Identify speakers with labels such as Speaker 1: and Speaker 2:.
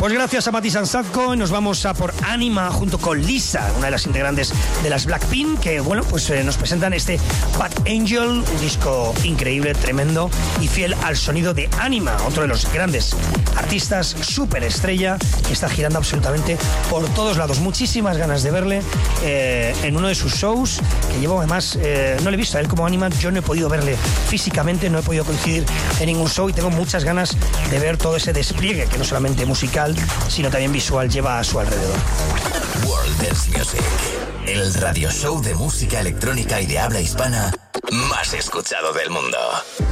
Speaker 1: Pues gracias a Mati Sansatko nos vamos a por Anima junto con Lisa, una de las integrantes de las Blackpink, que bueno, pues nos presentan este Bad Angel, un disco increíble, tremendo y fiel al sonido de Anima, otro de los grandes artistas, súper estrella, que está girando absolutamente por todos lados. Muchísimas ganas de verle en uno de sus shows, que llevo además, no le he visto a él como Anima, yo no he podido verle físicamente, no he podido coincidir en ningún show y tengo muchas ganas de ver todo ese despliegue que no solamente musical, sino también visual lleva a su alrededor.
Speaker 2: World Dance Music, el radio show de música electrónica y de habla hispana más escuchado del mundo.